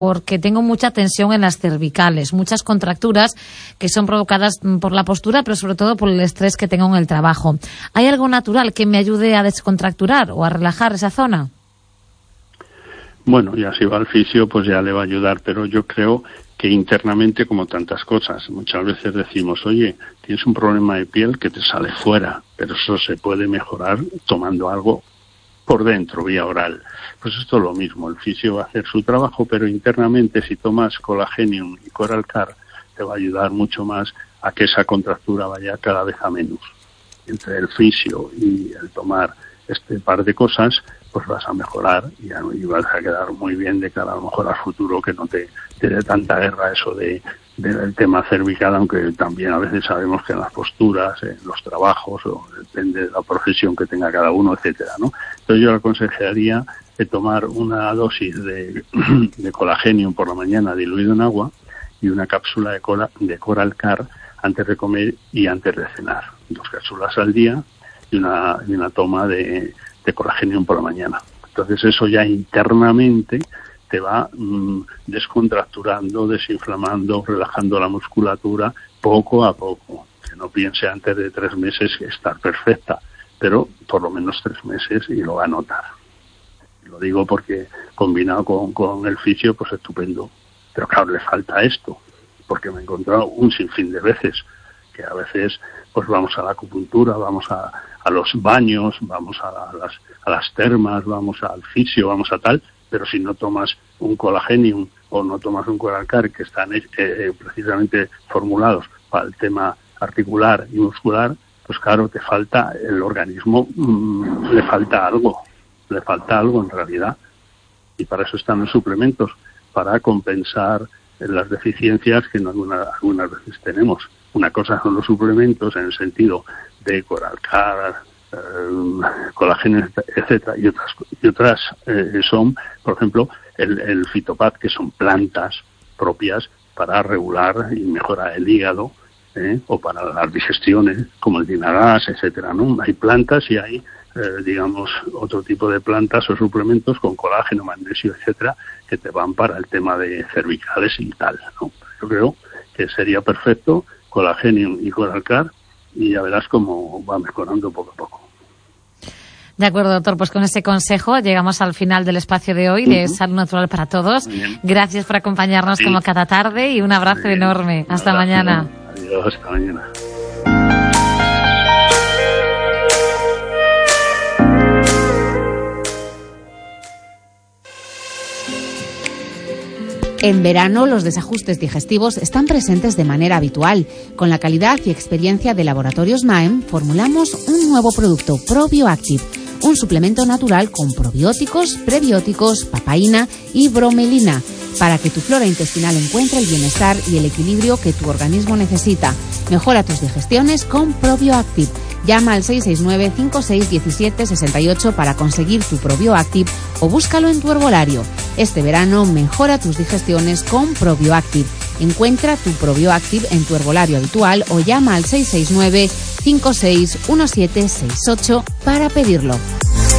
porque tengo mucha tensión en las cervicales, muchas contracturas que son provocadas por la postura, pero sobre todo por el estrés que tengo en el trabajo. ¿Hay algo natural que me ayude a descontracturar o a relajar esa zona? Bueno, ya si va al fisio, pues ya le va a ayudar, pero yo creo que internamente, como tantas cosas, muchas veces decimos, oye, tienes un problema de piel que te sale fuera, pero eso se puede mejorar tomando algo por dentro, vía oral. Pues esto es lo mismo, el fisio va a hacer su trabajo, pero internamente si tomas Colagenium y Coralcar te va a ayudar mucho más a que esa contractura vaya cada vez a menos. Entre el fisio y el tomar este par de cosas, pues vas a mejorar y vas a quedar muy bien de cara a lo mejor al futuro, que no te dé tanta guerra eso del tema cervical, aunque también a veces sabemos que en las posturas, en los trabajos, o depende de la profesión que tenga cada uno, etcétera, ¿no? Entonces yo le aconsejaría de tomar una dosis de Colagenium por la mañana diluido en agua y una cápsula de Coralcar antes de comer y antes de cenar. 2 cápsulas al día y una toma de Colagenium por la mañana. Entonces eso ya internamente te va descontracturando, desinflamando, relajando la musculatura poco a poco. Que no piense antes de 3 meses que estar perfecta, pero por lo menos 3 meses y lo va a notar. Lo digo porque combinado con el fisio, pues estupendo. Pero claro, le falta esto, porque me he encontrado un sinfín de veces que a veces pues vamos a la acupuntura, vamos a los baños, vamos a las termas, vamos al fisio, vamos a tal, pero si no tomas un Colagenium o no tomas un Coralcar, que están precisamente formulados para el tema articular y muscular, pues claro, te falta el organismo, le falta algo en realidad, y para eso están los suplementos, para compensar las deficiencias que algunas veces tenemos. Una cosa son los suplementos en el sentido de Coralcar, colágeno, etcétera, y otras son, por ejemplo, el Fitopad, que son plantas propias para regular y mejorar el hígado, o para las digestiones, como el Dinagas, etcétera, ¿no? Hay plantas y hay, digamos, otro tipo de plantas o suplementos con colágeno, magnesio, etcétera, que te van para el tema de cervicales y tal, ¿no? Yo creo que sería perfecto Colagenium y Coralcar, y ya verás cómo va mejorando poco a poco. De acuerdo, doctor, pues con ese consejo llegamos al final del espacio de hoy de Salud Natural para Todos. Gracias por acompañarnos como cada tarde y un abrazo enorme. Hasta mañana. Adiós, hasta mañana. En verano, los desajustes digestivos están presentes de manera habitual. Con la calidad y experiencia de Laboratorios Maem, formulamos un nuevo producto, ProbioActive, un suplemento natural con probióticos, prebióticos, papaína y bromelina, para que tu flora intestinal encuentre el bienestar y el equilibrio que tu organismo necesita. Mejora tus digestiones con ProbioActive. Llama al 669-5617-68 para conseguir tu ProbioActive o búscalo en tu herbolario. Este verano mejora tus digestiones con ProbioActive. Encuentra tu ProbioActive en tu herbolario habitual o llama al 669-561768 para pedirlo.